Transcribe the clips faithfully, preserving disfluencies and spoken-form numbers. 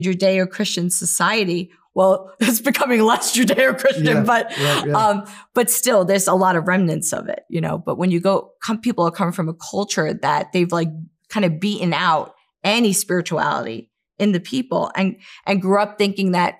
Judeo-Christian society. Well, it's becoming less Judeo-Christian, yeah, but yeah, yeah. um, but still, there's a lot of remnants of it, you know. But when you go, come, people are coming from a culture that they've like kind of beaten out any spirituality in the people, and and grew up thinking that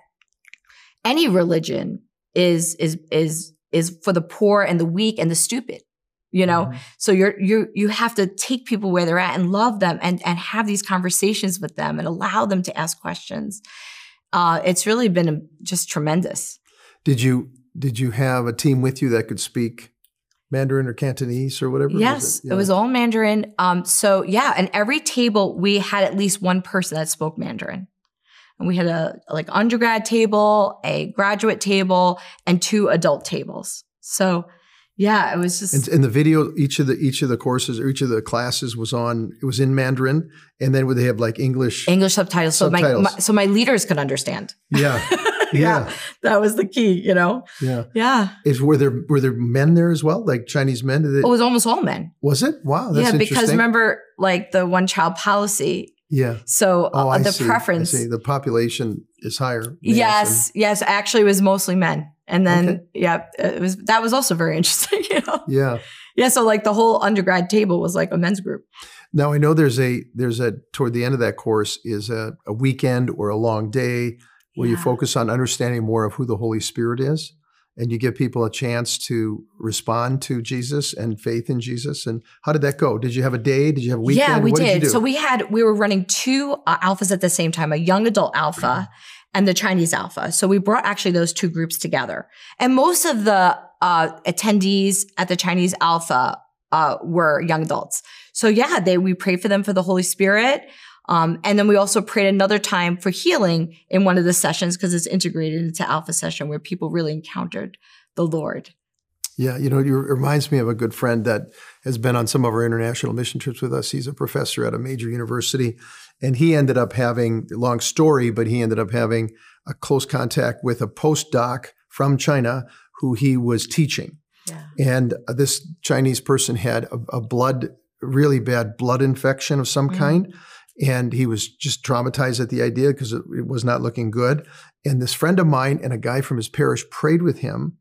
any religion is is is is for the poor and the weak and the stupid, you know. Mm-hmm. So you're you you have to take people where they're at and love them and and have these conversations with them and allow them to ask questions. Uh, it's really been just tremendous. Did you did you have a team with you that could speak Mandarin or Cantonese or whatever? Yes, was it? Yeah. it was all Mandarin. Um, so yeah, and every table we had at least one person that spoke Mandarin, and we had a like undergrad table, a graduate table, and two adult tables. So yeah, it was just. And, and the video, each of the each of the courses or each of the classes was on. It was in Mandarin, and then would they have like English English subtitles, subtitles. so my, my so my leaders could understand. Yeah, yeah, yeah, that was the key, you know. Yeah, yeah. Is were there were there men there as well, like Chinese men? Did they, it was almost all men. Was it? Wow, that's yeah. interesting. Because remember, like the one child policy. Yeah. So oh, uh, the see. preference. I see. The population is higher. Yes. And, yes. Actually, it was mostly men. And then, okay. yeah, it was, that was also very interesting, you know? Yeah. Yeah. So like the whole undergrad table was like a men's group. Now I know there's a, there's a, toward the end of that course is a, a weekend or a long day where yeah. you focus on understanding more of who the Holy Spirit is. And you give people a chance to respond to Jesus and faith in Jesus. And how did that go? Did you have a day? Did you have a weekend? Yeah, we what did. did you do? So we had, we were running two uh, alphas at the same time, a young adult alpha and the Chinese alpha. So we brought actually those two groups together. And most of the uh, attendees at the Chinese alpha uh, were young adults. So yeah, they we prayed for them for the Holy Spirit. Um, and then we also prayed another time for healing in one of the sessions because it's integrated into Alpha Session where people really encountered the Lord. Yeah, you know, it reminds me of a good friend that has been on some of our international mission trips with us. He's a professor at a major university, and he ended up having, long story, but he ended up having a close contact with a postdoc from China who he was teaching. Yeah. And this Chinese person had a, a blood, really bad blood infection of some mm. kind. And he was just traumatized at the idea because it, it was not looking good. And this friend of mine and a guy from his parish prayed with him.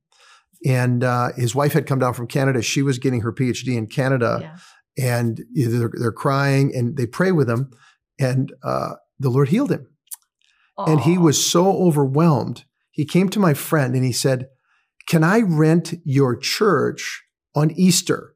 And uh, his wife had come down from Canada. She was getting her PhD in Canada. Yeah. And they're, they're crying and they pray with him. And uh, the Lord healed him. Aww. And he was so overwhelmed. He came to my friend and he said, "Can I rent your church on Easter?"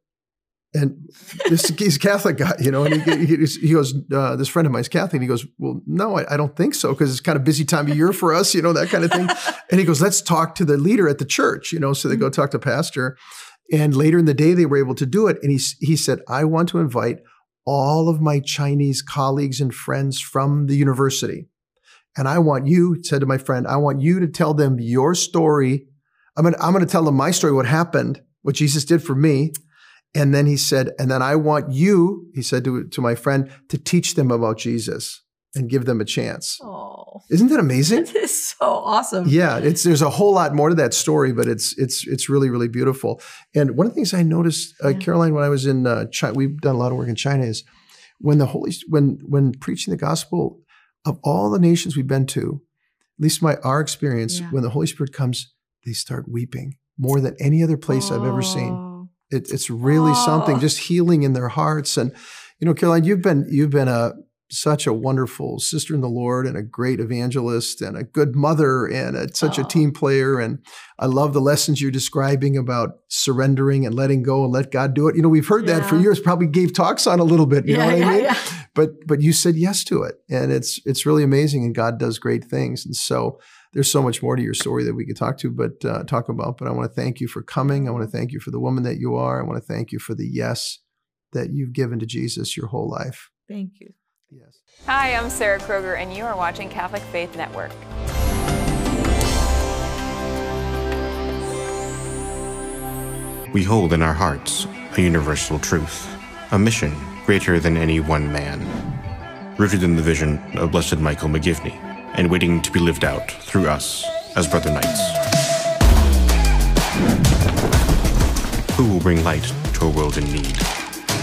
And this he's a Catholic guy, you know, and he, he, he goes, uh, this friend of mine is Catholic. And he goes, "Well, no, I, I don't think so, because it's kind of busy time of year for us, you know, that kind of thing." And he goes, "Let's talk to the leader at the church," you know, so they go talk to pastor. And later in the day, they were able to do it. And he, he said, "I want to invite all of my Chinese colleagues and friends from the university. And I want you," said to my friend, "I want you to tell them your story. I'm going to, I'm going to tell them my story, what happened, what Jesus did for me. And then he said, and then I want you," he said to, to my friend, "to teach them about Jesus and give them a chance." Oh, isn't that amazing? That is so awesome. Yeah, it's there's a whole lot more to that story, but it's it's it's really really beautiful. And one of the things I noticed, uh, yeah. Caroline, when I was in uh, China, we've done a lot of work in China, is when the Holy when when preaching the gospel, of all the nations we've been to, at least my our experience, yeah. when the Holy Spirit comes, they start weeping more than any other place oh. I've ever seen. It, it's really oh. something, just healing in their hearts. And, you know, Caroline, you've been, you've been a, such a wonderful sister in the Lord and a great evangelist and a good mother and a, such oh. a team player. And I love the lessons you're describing about surrendering and letting go and let God do it. You know, we've heard yeah. that for years, probably gave talks on a little bit, you yeah, know what yeah, I mean? Yeah. But, but you said yes to it, and it's, it's really amazing, and God does great things. And so there's so much more to your story that we could talk to, but uh, talk about. But I want to thank you for coming. I want to thank you for the woman that you are. I want to thank you for the yes that you've given to Jesus your whole life. Thank you. Yes. Hi, I'm Sarah Kroger, and you are watching Catholic Faith Network. We hold in our hearts a universal truth, a mission greater than any one man, rooted in the vision of Blessed Michael McGivney, and waiting to be lived out through us as Brother Knights. Who will bring light to a world in need?